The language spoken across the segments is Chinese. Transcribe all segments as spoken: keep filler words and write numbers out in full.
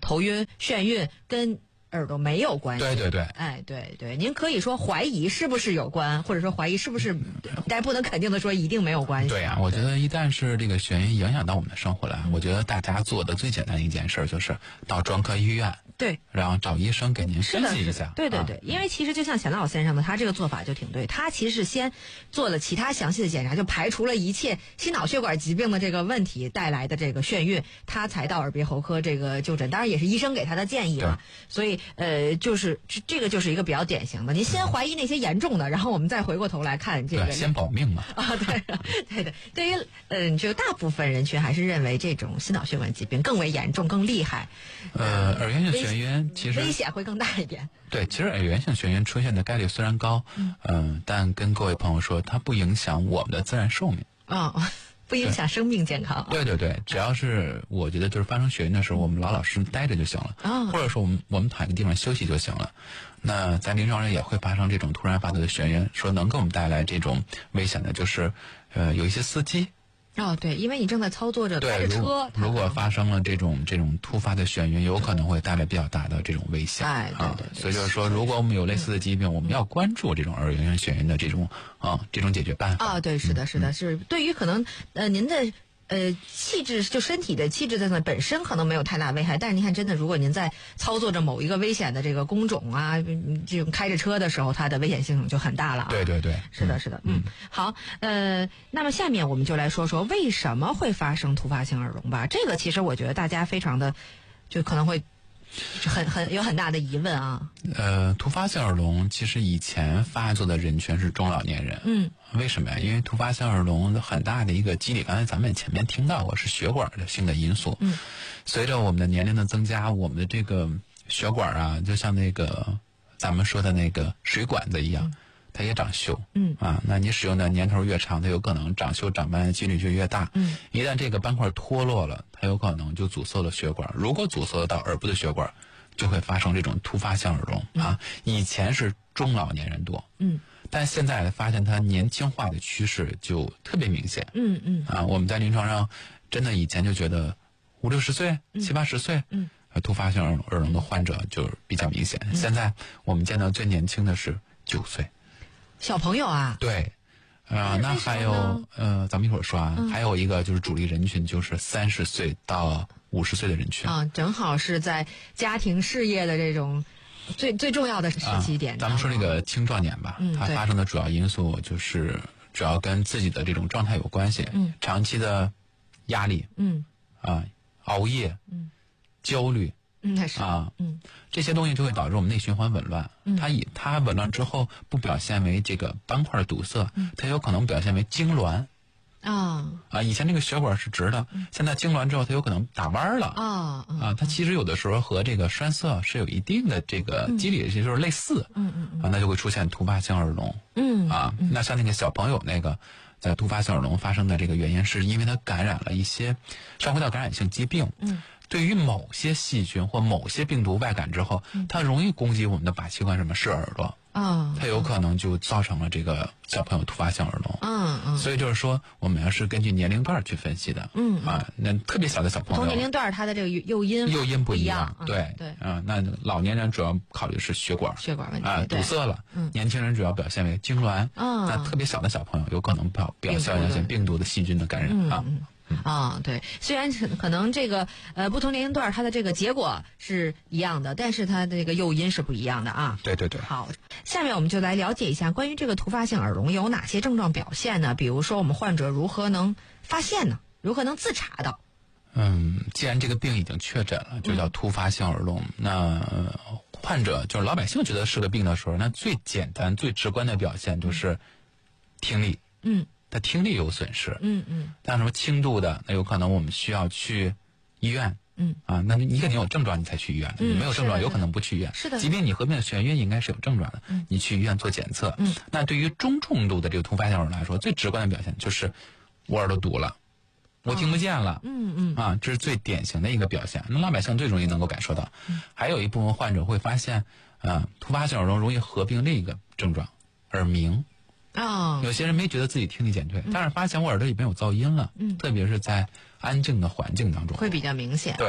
头晕、眩晕跟耳朵没有关系。 对对对， 哎，对对，您可以说怀疑是不是有关，或者说怀疑是不是，但是不能肯定的说一定没有关系。 对呀、啊，我觉得一旦是这个眩晕影响到我们的生活了，嗯、我觉得大家做的最简单的一件事就是到专科医院， 对， 然后找医生给您分析一下。 对对对，啊、因为其实就像钱老先生的，他这个做法就挺对，他其实是先做了其他详细的检查，就排除了一切心脑血管疾病的这个问题带来的这个眩晕，他才到耳鼻喉科这个就诊，当然也是医生给他的建议嘛。所以呃，就是这个就是一个比较典型的，您先怀疑那些严重的，然后我们再回过头来看这个， 对，先保命嘛。 啊，对对对，对于嗯，就大部分人群还是认为这种心脑血管疾病更为严重、更厉害。 呃，耳源性眩晕其实危险会更大一点。 对，其实耳源性眩晕出现的概率虽然高，嗯、呃，但跟各位朋友说，它不影响我们的自然寿命。 啊、哦。不影响生命健康。 对对对，只要是我觉得就是发生眩晕的时候，我们老老实实待着就行了， 哦、 或者说我们我们躺一个地方休息就行了。那在临床上也会发生这种突然发作的眩晕，说能给我们带来这种危险的，就是呃有一些司机。 哦，对，因为你正在操作着开着车， 如, 如果发生了这种这种突发的眩晕，有可能会带来比较大的这种危险。 哎，对对对、 啊，所以就是说，如果我们有类似的疾病，嗯、我们要关注这种耳源性眩晕的这种啊这种解决办法。 啊，对，是的，是的， 嗯、 是对于可能呃您的。呃，气质就身体的气质在本身可能没有太大危害，但是您看，真的，如果您在操作着某一个危险的这个工种啊，这种开着车的时候，它的危险性就很大了啊。 对对对， 是的，是的，嗯，好，呃，那么下面我们就来说说为什么会发生突发性耳聋吧。这个其实我觉得大家非常的，就可能会很很有很大的疑问啊。 呃，突发性耳聋其实以前发作的人群是中老年人， 嗯。 为什么呀？因为突发性耳聋很大的一个机理，刚才咱们前面听到过，是血管的性的因素。 嗯， 随着我们的年龄的增加，我们的这个血管啊，就像那个咱们说的那个水管子一样，嗯、它也长锈。 嗯啊，那你使用的年头越长，它有可能长锈长斑的几率就越大。 嗯， 一旦这个斑块脱落了，它有可能就阻塞了血管。如果阻塞到耳部的血管，就会发生这种突发性耳聋、嗯、啊。以前是中老年人多。 嗯。 但现在发现它年轻化的趋势就特别明显。 嗯嗯啊，我们在临床上真的以前就觉得五六十岁、 嗯、 七八十岁， 嗯， 突发性耳耳聋的患者就比较明显。 嗯、 现在我们见到最年轻的是九岁， 小朋友啊。 对，啊、呃，那还有呃，咱们一会儿说啊，嗯、还有一个就是主力人群就是三十岁到五十岁的人群啊，正好是在家庭事业的这种。最最重要的时期点、 啊，咱们说这个青壮年吧， 嗯、 它发生的主要因素就是主要跟自己的这种状态有关系， 嗯， 长期的压力， 嗯， 啊，熬夜， 嗯， 焦虑， 嗯，那是啊， 嗯， 这些东西就会导致我们内循环紊乱， 嗯， 它以它紊乱之后不表现为这个斑块堵塞， 嗯， 它有可能表现为痉挛。 啊啊！以前这个血管是直的， 嗯、 现在痉挛之后，它有可能打弯了啊、嗯、 啊！它其实有的时候和这个栓塞是有一定的这个机理，也就是类似， 嗯嗯嗯， 啊，那就会出现突发性耳聋， 嗯啊， 嗯那像那个小朋友那个，在突发性耳聋发生的这个原因，是因为他感染了一些上呼吸道感染性疾病， 嗯， 对于某些细菌或某些病毒外感之后， 嗯、 它容易攻击我们的靶器官，什么是耳朵。 啊， 它有可能就造成了这个小朋友突发性耳聋。 嗯嗯， 所以就是说，我们要是根据年龄段去分析的。 嗯啊，那特别小的小朋友， 不同年龄段它的这个诱因诱因不一样。对对啊，那老年人主要考虑是血管血管问题啊堵塞了。 嗯， 年轻人主要表现为痉挛。 嗯， 那特别小的小朋友有可能表表现一些病毒的细菌的感染啊。 嗯啊，对，虽然可能这个呃不同年龄段它的这个结果是一样的，但是它的这个诱因是不一样的啊。 对对对。 好，下面我们就来了解一下关于这个突发性耳聋有哪些症状表现呢？比如说我们患者如何能发现呢？如何能自查到？ 嗯，既然这个病已经确诊了，就叫突发性耳聋。嗯、那、呃、患者就是老百姓觉得是个病的时候，那最简单、最直观的表现就是听力。 嗯。 他听力有损失， 嗯嗯， 像什么轻度的，那有可能我们需要去医院， 嗯啊，那你肯定有症状你才去医院， 嗯、 你没有症状有可能不去医院， 是的， 即便你合并的眩晕应该是有症状的， 嗯， 你去医院做检测， 嗯， 那对于中重度的这个突发性耳聋来说，最直观的表现就是我耳朵堵了，我听不见了， 嗯嗯， 啊，这是最典型的一个表现，那老百姓最容易能够感受到，嗯、还有一部分患者会发现，啊，突发性耳聋容易合并另一个症状，耳鸣。 啊、 哦，有些人没觉得自己听力减退，嗯、但是发现我耳朵里边有噪音了， 嗯， 特别是在安静的环境当中， 会比较明显、啊。 对，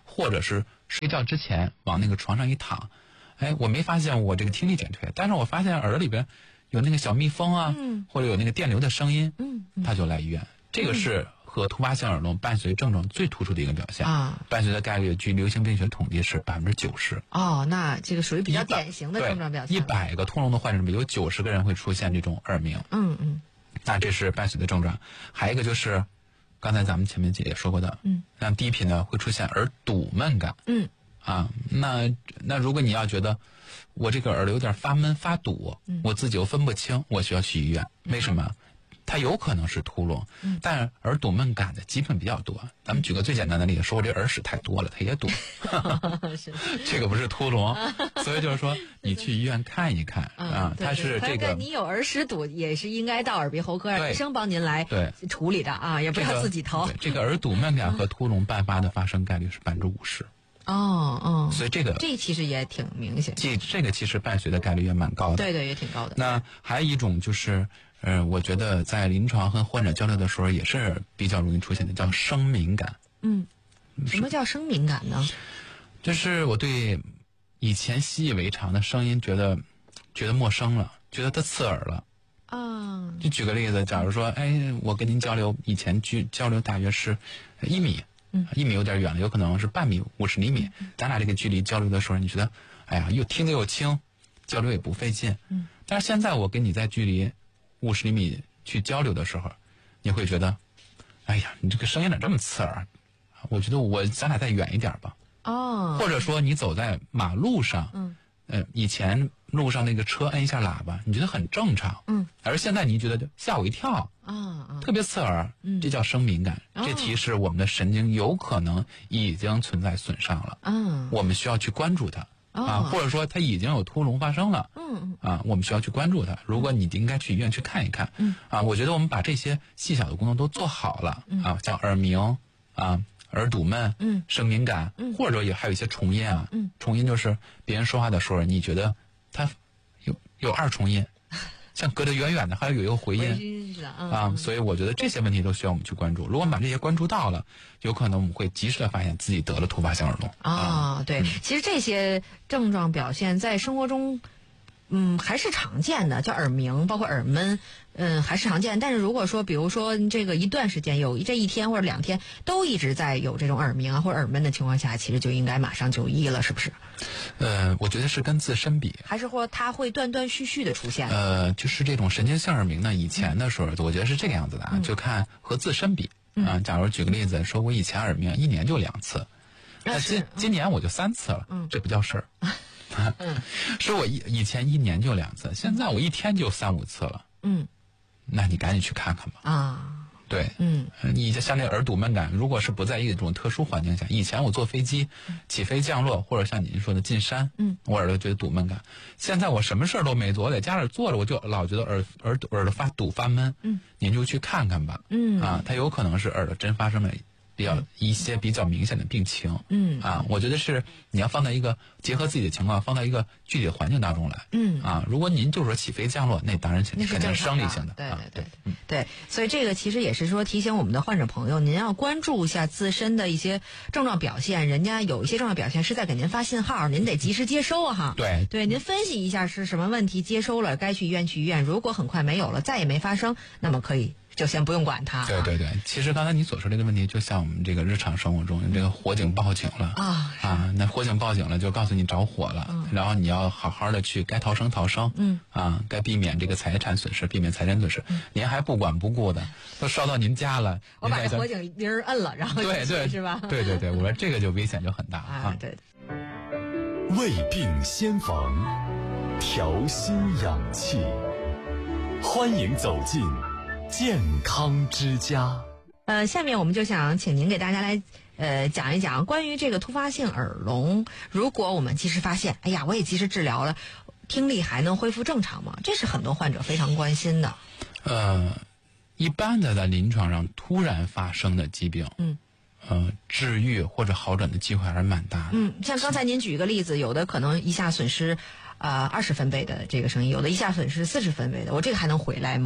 或者是睡觉之前往那个床上一躺，哎，我没发现我这个听力减退，但是我发现耳朵里边有那个小蜜蜂啊， 嗯、 或者有那个电流的声音， 嗯嗯、 他就来医院。这个是和突发性耳聋伴随症状最突出的一个表现啊， 伴随的概率，据流行病学统计是百分之九十。 哦，那这个属于比较典型的症状表现。 一百个通聋的患者里面有九十个人会出现这种耳鸣。 嗯嗯， 那这是伴随的症状。还有一个就是，刚才咱们前面也说过的， 嗯， 那第一品呢会出现耳堵闷感。 嗯， 啊，那那如果你要觉得我这个耳朵有点发闷发堵， 嗯、 我自己又分不清，我需要去医院。为什么？它有可能是突聋， 嗯、 但耳堵闷感的疾病比较多。咱们举个最简单的例子，说我这耳屎太多了，它也堵，这个不是突聋，所以就是说你去医院看一看嗯、 啊，它是这个。 你有耳屎堵也是应该到耳鼻喉科让医生帮您来处理的啊，也不要自己掏。 这个、这个耳堵闷感和突聋伴发的发生概率是百分之五十。 哦哦， 所以这个这其实也挺明显， 这这个其实伴随的概率也蛮高的。 对对，也挺高的。 那还有一种就是。呃，我觉得在临床和患者交流的时候也是比较容易出现的，叫声敏感。 嗯，什么叫声敏感呢？ 就是我对以前习以为常的声音觉得觉得陌生了，觉得它刺耳了。 啊， 就举个例子，假如说，哎，我跟您交流，以前距交流大约是一米， 嗯， 一米有点远了，有可能是半米、五十厘米。咱俩这个距离交流的时候，你觉得，哎呀，又听得又轻，交流也不费劲。 嗯， 但是现在我跟你在距离五十厘米去交流的时候，你会觉得，哎呀，你这个声音咋这么刺耳？我觉得我咱俩再远一点吧。 哦。 或者说你走在马路上， 嗯， 呃，以前路上那个车摁一下喇叭，你觉得很正常， 嗯， 而现在你觉得就吓我一跳， 啊啊， 特别刺耳， 嗯， 这叫声敏感， 哦、 这提示我们的神经有可能已经存在损伤了， 嗯， 我们需要去关注它。 哦、 啊，或者说它已经有突聋发生了， 嗯啊，我们需要去关注它。如果你应该去医院去看一看， 嗯， 啊，我觉得我们把这些细小的功能都做好了， 嗯、 啊，像耳鸣啊、耳堵闷、 嗯、 声敏感， 嗯， 或者说也还有一些重音啊， 嗯， 重音就是别人说话的时候，你觉得它有有二重音，像隔得远远的，还有有一个回音， 嗯、 啊，所以我觉得这些问题都需要我们去关注。如果我们把这些关注到了，有可能我们会及时的发现自己得了突发性耳聋。 啊、哦，对，嗯、其实这些症状表现在生活中，嗯，还是常见的，叫耳鸣，包括耳闷，嗯，还是常见。但是如果说，比如说这个一段时间有这一天或者两天都一直在有这种耳鸣啊或者耳闷的情况下，其实就应该马上就医了，是不是？ 呃，我觉得是跟自身比， 还是说它会断断续续的出现？ 呃，就是这种神经性耳鸣呢，以前的时候，嗯、我觉得是这个样子的啊，嗯、就看和自身比。啊，假如举个例子，说我以前耳鸣一年就两次，那今今年我就三次了， 嗯， 这不叫事儿。嗯，说我以以前一年就两次，现在我一天就三五次了。 嗯， 那你赶紧去看看吧。 啊， 对， 嗯， 你像这耳堵闷感，如果是不在一种特殊环境下，以前我坐飞机起飞降落，或者像您说的进山， 嗯， 我耳朵觉得堵闷感。现在我什么事儿都没做，我在家里坐着，我就老觉得耳耳耳朵发堵发闷。 嗯， 您就去看看吧。 嗯， 啊，它有可能是耳朵真发生了比较一些比较明显的病情。 嗯， 啊，我觉得是你要放在一个结合自己的情况，放到一个具体的环境当中来。 嗯， 啊，如果您就说起飞降落，那当然肯定是生理性的。 对对对， 嗯， 对，所以这个其实也是说提醒我们的患者朋友，您要关注一下自身的一些症状表现，人家有一些症状表现是在给您发信号，您得及时接收啊哈。 对对，您分析一下是什么问题，接收了该去医院去医院，如果很快没有了，再也没发生，那么可以就先不用管它。 对对对，其实刚才你所说这个问题，就像我们这个日常生活中，这个火警报警了啊啊，那火警报警了就告诉你着火了， 嗯、 然后你要好好的去该逃生逃生， 嗯啊，该避免这个财产损失，避免财产损失， 嗯、 您还不管不顾的，都烧到您家了， 我把这火警铃摁了，然后对对是吧？ 对对对，我说这个就危险就很大啊，对。 未病先防，调心养气，欢迎走进健康之家。 呃，下面我们就想请您给大家来呃讲一讲关于这个突发性耳聋，如果我们及时发现，哎呀，我也及时治疗了，听力还能恢复正常吗？这是很多患者非常关心的。 呃，一般的在临床上突然发生的疾病， 嗯。 呃，治愈或者好转的机会还是蛮大的。 嗯，像刚才您举一个例子，有的可能一下损失，呃，二十分贝的这个声音，有的一下损失四十分贝的，我这个还能回来吗？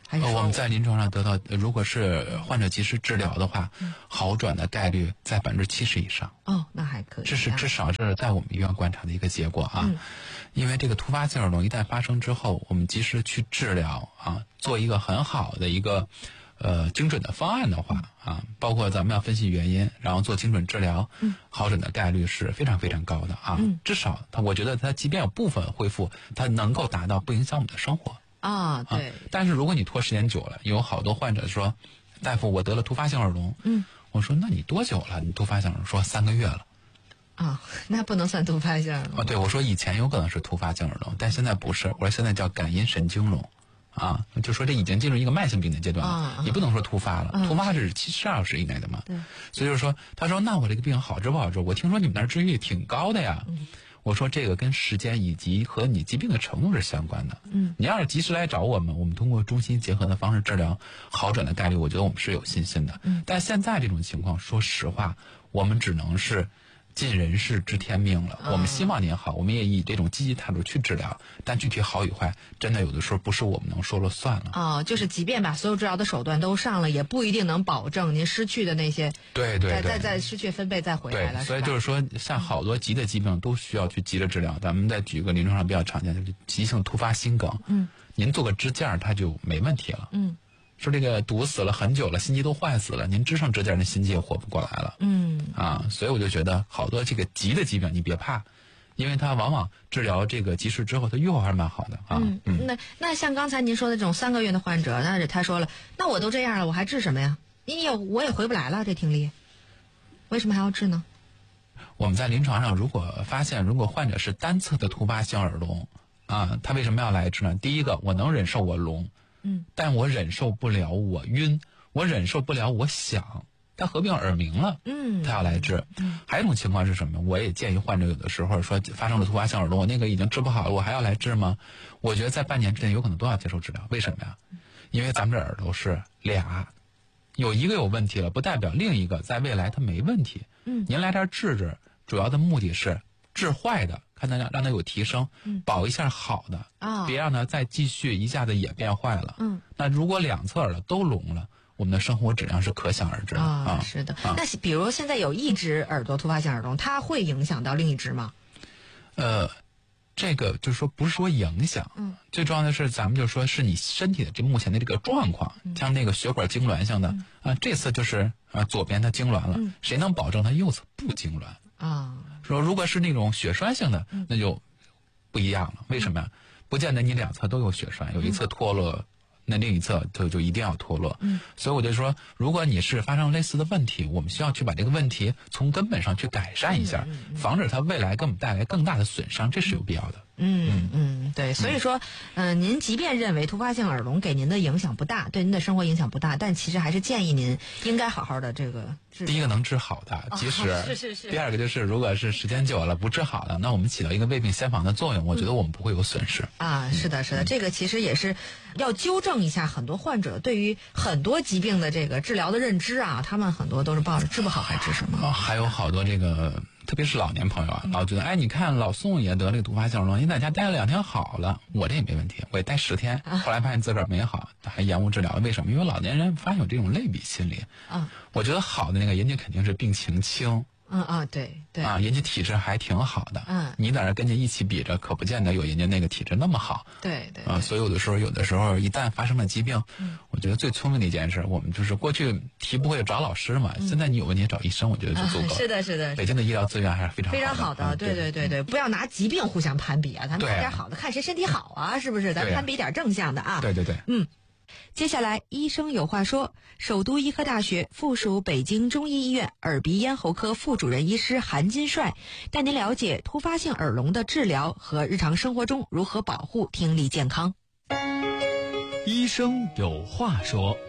还是说我们在临床上得到，如果是患者及时治疗的话，嗯、好转的概率在百分之七十以上。 哦，那还可以、啊。 这是至少是在我们医院观察的一个结果啊。嗯、因为这个突发性耳聋一旦发生之后，我们及时去治疗啊，做一个很好的一个呃精准的方案的话啊，包括咱们要分析原因，然后做精准治疗，嗯、好转的概率是非常非常高的啊。嗯、至少他，我觉得他即便有部分恢复，他能够达到不影响我们的生活。 啊，对、啊。 但是如果你拖时间久了，有好多患者说，大夫，我得了突发性耳聋。嗯。我说，那你多久了？你突发性耳聋？说三个月了。 啊，那不能算突发性耳聋。 啊，对，我说以前有可能是突发性耳聋，但现在不是。我说现在叫感音神经聋。啊，就说这已经进入一个慢性病的阶段了，啊、你不能说突发了，嗯、突发是七十二小时以内的嘛。对。所以就是说，他说，那我这个病好治不好治？我听说你们那儿治愈率挺高的呀。嗯。我说这个跟时间以及和你疾病的程度是相关的。嗯，你要是及时来找我们，我们通过中西结合的方式治疗，好转的概率，我觉得我们是有信心的。嗯，但现在这种情况，说实话，我们只能是尽人事知天命了。嗯、我们希望您好，我们也以这种积极态度去治疗，但具体好与坏，真的有的时候不是我们能说了算了。 哦，就是即便把所有治疗的手段都上了，也不一定能保证您失去的那些， 对对对， 再再再失去分贝再回来了。 对，所以就是说，像好多急的疾病都需要去急着治疗。咱们再举个临床上比较常见的，就是急性突发心梗。嗯，您做个支架，它就没问题了。嗯。说这个堵死了很久了，心肌都坏死了，您支上支架，那心肌也活不过来了。嗯啊，所以我就觉得好多这个急的疾病你别怕，因为它往往治疗这个及时之后，它预后还是蛮好的啊。 嗯，嗯那那像刚才您说的这种三个月的患者，那他说了，那我都这样了，我还治什么呀？因为我也回不来了，这听力，为什么还要治呢？ 我们在临床上如果发现，如果患者是单侧的突发性耳聋啊，他为什么要来治呢？第一个，我能忍受我聋。嗯，但我忍受不了我晕，我忍受不了我响，他合并耳鸣了，嗯，他要来治。嗯，还有一种情况是什么？我也建议患者有的时候说发生了突发性耳聋，我那个已经治不好了，我还要来治吗？我觉得在半年之内有可能都要接受治疗。为什么呀？因为咱们这耳朵是俩，有一个有问题了，不代表另一个在未来它没问题。嗯，您来这儿治治，主要的目的是治坏的，看它让让它有提升，嗯、保一下好的，哦、别让它再继续一下子也变坏了。嗯，那如果两侧耳朵都聋了，我们的生活质量是可想而知的。 啊，是的。啊、那比如现在有一只耳朵突发性耳聋，它会影响到另一只吗？ 呃，这个就是说不是说影响，嗯，最重要的是咱们就说是你身体的这目前的这个状况，嗯、像那个血管痉挛性的，嗯、啊，这次就是啊左边它痉挛了，嗯、谁能保证它右侧不痉挛？啊。说如果是那种血栓性的，那就不一样了。为什么呀？不见得你两侧都有血栓，有一侧脱落，那另一侧就就一定要脱落。嗯，所以我就说，如果你是发生类似的问题，我们需要去把这个问题从根本上去改善一下，防止它未来给我们带来更大的损伤，这是有必要的。 嗯嗯，对，所以说，嗯、呃，您即便认为突发性耳聋给您的影响不大，对您的生活影响不大，但其实还是建议您应该好好的这个治。 第一个能治好的，即使、哦、 是是是。 第二个就是，如果是时间久了不治好的，那我们起到一个未病先防的作用，我觉得我们不会有损失。 嗯、啊，是的，是的，这个其实也是要纠正一下很多患者对于很多疾病的这个治疗的认知啊，他们很多都是抱着治不好还治什么。 哦，还有好多这个。特别是老年朋友啊，老觉得，哎，你看老宋也得了个突发性耳聋，你在家待了两天好了，我这也没问题，我也待十天，后来发现自个儿没好，还延误治疗，为什么？因为老年人发现有这种类比心理。啊，我觉得好的那个人家肯定是病情轻。 嗯啊，对对啊，人家体质还挺好的。嗯，你在那跟人家一起比着，可不见得有人家那个体质那么好。 对对啊，所以有的时候，有的时候一旦发生了疾病，嗯，我觉得最聪明的一件事，我们就是过去题不会找老师嘛，嗯、现在你有问题找医生，我觉得就足够了。 啊、是的，是的。 北京的医疗资源还是非常好的非常好的， 嗯、 对对对对，不要拿疾病互相攀比啊，咱们找点好的，看谁身体好啊，是不是？咱攀比点正向的啊。 对对对， 嗯。接下来，医生有话说，首都医科大学附属北京中医医院耳鼻咽喉科副主任医师韩金帅带您了解突发性耳聋的治疗和日常生活中如何保护听力健康。 医生有话说。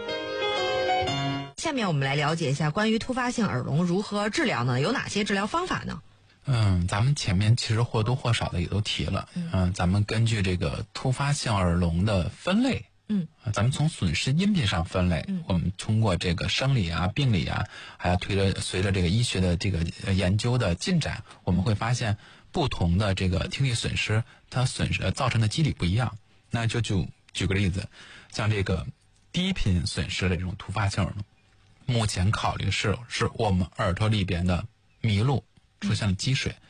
下面我们来了解一下关于突发性耳聋如何治疗呢？有哪些治疗方法呢？ 嗯，咱们前面其实或多或少的也都提了。嗯、呃，咱们根据这个突发性耳聋的分类。嗯，咱们从损失音频上分类，嗯、我们通过这个生理啊、病理啊，还要推着随着这个医学的这个研究的进展，我们会发现不同的这个听力损失，它损失造成的机理不一样。那就就举个例子，像这个低频损失的这种突发性耳聋，目前考虑是是我们耳朵里边的麋鹿出现了积水，